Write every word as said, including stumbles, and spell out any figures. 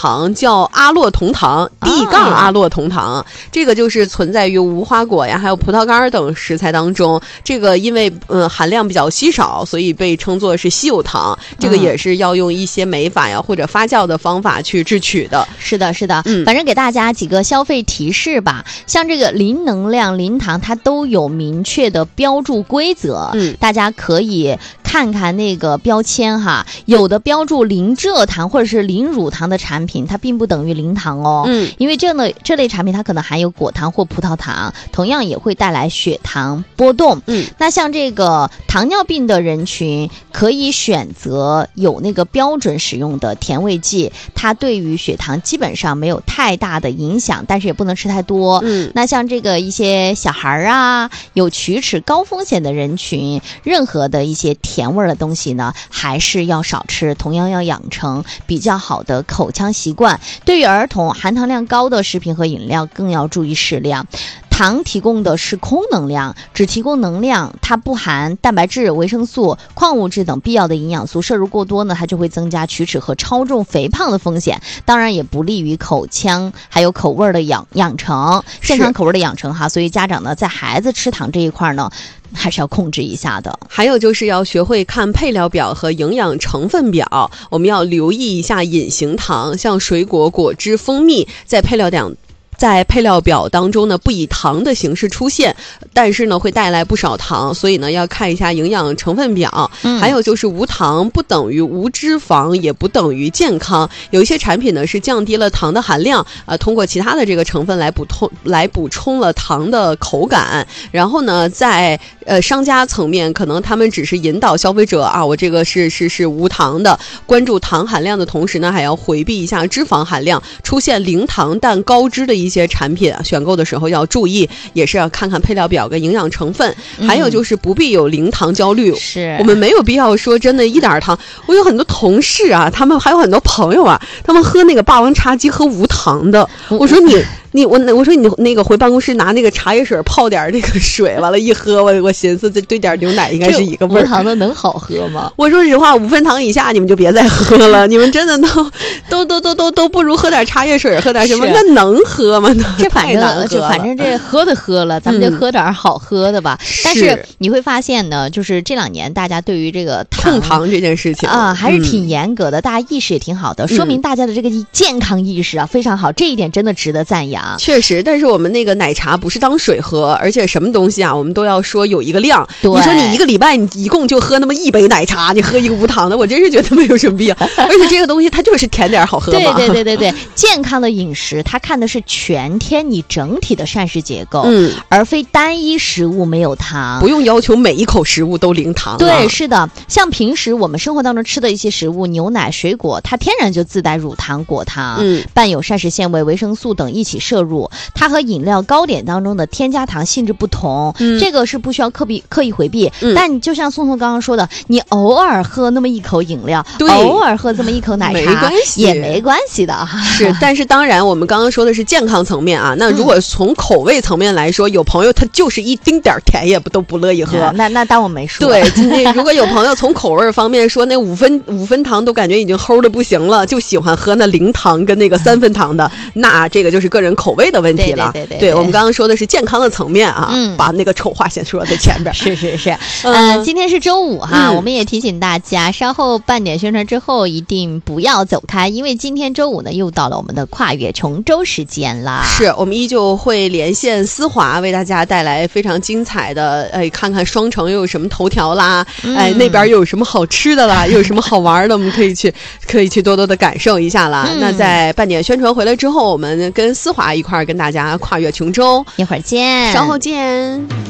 糖叫阿洛酮糖 D 杠阿洛酮糖、啊、这个就是存在于无花果呀还有葡萄干等食材当中，这个因为嗯含量比较稀少，所以被称作是稀有糖，这个也是要用一些酶法呀或者发酵的方法去制取的。 是的是的、 嗯、 反正给大家几个消费提示吧，像这个零能量零糖它都有明确的标注规则，嗯，大家可以看看那个标签哈，有的标注零蔗糖或者是零乳糖的产品，它并不等于零糖哦，嗯，因为这类这类产品它可能含有果糖或葡萄糖，同样也会带来血糖波动，嗯，那像这个糖尿病的人群可以选择有那个标准使用的甜味剂，它对于血糖基本上没有太大的影响，但是也不能吃太多，嗯，那像这个一些小孩啊，有龋齿高风险的人群，任何的一些甜味的东西呢还是要少吃，同样要养成比较好的口腔习惯。对于儿童，含糖量高的食品和饮料更要注意适量。糖提供的是空能量，只提供能量，它不含蛋白质、维生素、矿物质等必要的营养素，摄入过多呢，它就会增加龋齿和超重肥胖的风险，当然也不利于口腔还有口味的养养成，健康口味的养成哈。所以家长呢，在孩子吃糖这一块呢，还是要控制一下的。 还有就是要学会看配料表和营养成分表，我们要留意一下隐形糖，像水果、果汁、蜂蜜，在配料表在配料表当中呢不以糖的形式出现，但是呢会带来不少糖，所以呢要看一下营养成分表、嗯、还有就是无糖不等于无脂肪，也不等于健康，有一些产品呢是降低了糖的含量，呃，通过其他的这个成分来补充来补充了糖的口感，然后呢在呃商家层面可能他们只是引导消费者啊，我这个是是是无糖的，关注糖含量的同时呢还要回避一下脂肪含量，出现零糖但高脂的一些产品选购的时候要注意，也是要看看配料表跟营养成分、嗯、还有就是不必有零糖焦虑， 是我们没有必要说真的一点糖。我有很多同事啊，他们还有很多朋友啊，他们喝那个霸王茶姬喝无糖的，我说你你我我说你那个回办公室拿那个茶叶水泡点那个水，完了一喝，我我寻思这兑点牛奶应该是一个味儿。 无糖的能好喝吗？ 我说实话，五分糖以下你们就别再喝了，你们真的都都都都都都不如喝点茶叶水，喝点什么？那能喝吗？ 这反正就反正这喝的喝了，咱们就喝点好喝的吧。嗯、但是你会发现呢，就是这两年大家对于这个糖控糖这件事情啊，还是挺严格的、嗯，大家意识也挺好的，说明大家的这个健康意识啊非常好，这一点真的值得赞扬。 确实，但是我们那个奶茶不是当水喝，而且什么东西啊，我们都要说有一个量。你说你一个礼拜你一共就喝那么一杯奶茶，你喝一个无糖的，我真是觉得没有什么必要。而且这个东西它就是甜点好喝嘛。 对对对对对，健康的饮食它看的是全天你整体的膳食结构，嗯，而非单一食物没有糖。 不用要求每一口食物都零糖、啊。 对，是的，像平时我们生活当中吃的一些食物，牛奶、水果，它天然就自带乳糖、果糖，嗯，伴有膳食纤维、维生素等一起摄入。它和饮料糕点当中的添加糖性质不同，嗯、这个是不需要刻意刻意回避。嗯、但就像宋宋刚刚说的，你偶尔喝那么一口饮料，偶尔喝这么一口奶茶， 没关系， 也没关系的。 是，但是当然，我们刚刚说的是健康层面啊。那如果从口味层面来说，嗯、有朋友他就是一丁点甜也不都不乐意喝， 嗯、那那当我没说。 对，如果有朋友从口味方面说，那五分五分糖都感觉已经齁的不行了，就喜欢喝那零糖跟那个三分糖的，那这个就是个人口味的问题了。 对对对对， 对，我们刚刚说的是健康的层面啊，嗯，把那个丑话先说在前边。 是是是，嗯、呃，今天是周五哈、嗯，我们也提醒大家，稍后半点宣传之后一定不要走开，因为今天周五呢又到了我们的跨越崇州时间啦。 是，我们依旧会连线思华，为大家带来非常精彩的，哎，看看双城又有什么头条啦，嗯、哎，那边又有什么好吃的啦，又有什么好玩的，我们可以去可以去多多的感受一下啦。嗯、那在半点宣传回来之后，我们跟思华一块儿跟大家跨越琼州， 一会儿见， 稍后见。